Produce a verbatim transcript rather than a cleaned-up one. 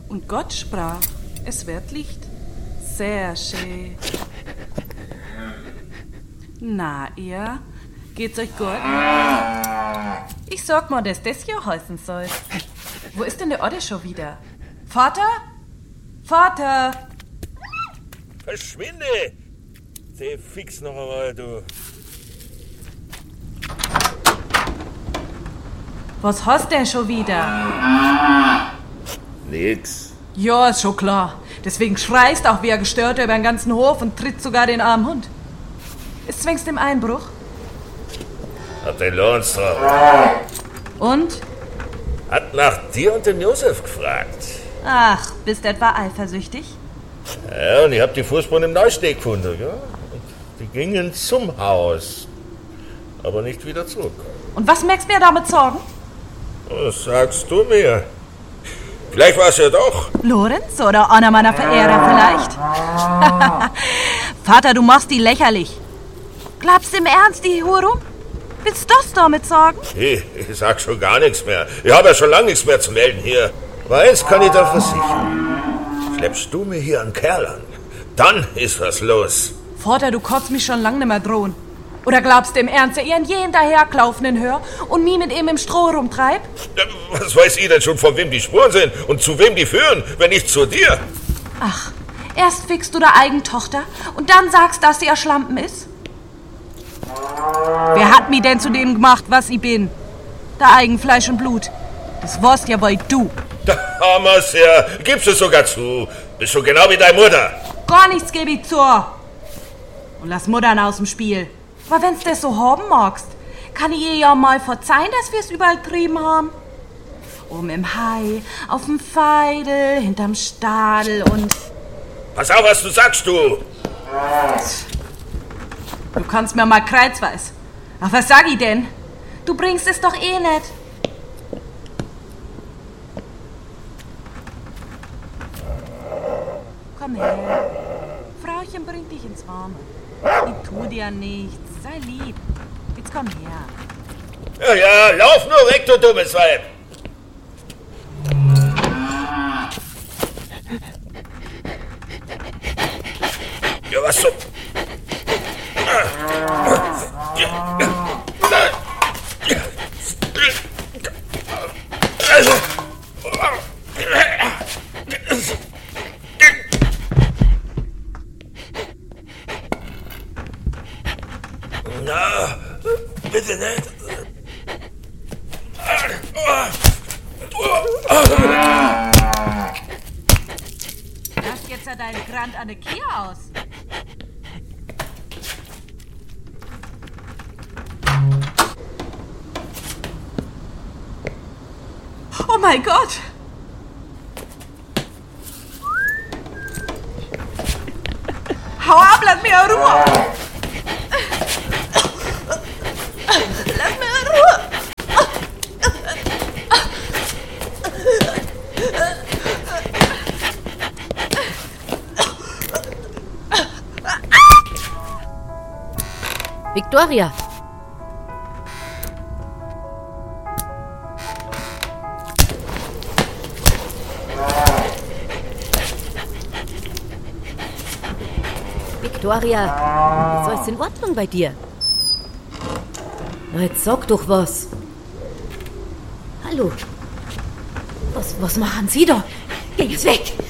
Und Gott sprach, es wird Licht. Sehr schön. Na, ihr? Geht's euch gut? Ich sag mal, dass das hier heißen soll. Wo ist denn der Odde schon wieder? Vater? Vater! Verschwinde! Seh fix noch einmal, du. Was hast denn schon wieder? Nix. Ja, ist schon klar. Deswegen schreist auch wie ein Gestörter über den ganzen Hof und tritt sogar den armen Hund. Ist zwingst im Einbruch? Hat den Lohns drauf. Und? Hat nach dir und dem Josef gefragt. Ach, bist etwa eifersüchtig? Ja, und ich hab die Fußspuren im Neusteg gefunden, ja. Und die gingen zum Haus, aber nicht wieder zurück. Und was merkst du mir damit Sorgen? Was sagst du mir? Vielleicht war es ja doch. Lorenz oder einer meiner Verehrer vielleicht? Vater, du machst die lächerlich. Glaubst du im Ernst, die Hure? Willst du das damit sagen? Hey, ich sag schon gar nichts mehr. Ich habe ja schon lange nichts mehr zu melden hier. Aber eins kann ich da versichern. Schleppst du mir hier einen Kerl an, dann ist was los. Vater, du kannst mich schon lange nicht mehr drohen. Oder glaubst du im Ernst, dass ich an jeden daherklaufenden hör und mich mit ihm im Stroh rumtreib? Was weiß ich denn schon, von wem die Spuren sind und zu wem die führen, wenn nicht zu dir? Ach, erst fickst du der eigen Tochter und dann sagst, dass sie ein Schlampen ist? Wer hat mich denn zu dem gemacht, was ich bin? Der eigen Fleisch und Blut. Das warst ja wohl du. Da haben wir's ja. Gibst es sogar zu. Bist schon genau wie deine Mutter. Gar nichts gebe ich zu. Und lass Muttern aus dem Spiel. Aber wenn's das so haben magst, kann ich ihr ja mal verzeihen, dass wir's überall trieben haben. Oben im Hai, auf dem Feidel, hinterm Stadel und... Pass auf, was du sagst, du. Du kannst mir mal kreuzweis. Ach, was sag ich denn? Du bringst es doch eh nicht. Komm her. Frauchen bringt dich ins Warme. Ich tu dir nichts. Sei lieb. Jetzt komm her. Ja, ja, lauf nur weg, du dummes Weib. Ja, was so... Na, bitte nicht. Lass jetzt ja deinen Grand an der Kier aus. Oh mein Gott! Hau ab, lass mich in Ruhe! Lass mich in Ruhe! Victoria! Victoria, ist alles in Ordnung bei dir? Na, jetzt sag doch was. Hallo? Was, was machen Sie da? Geh jetzt weg!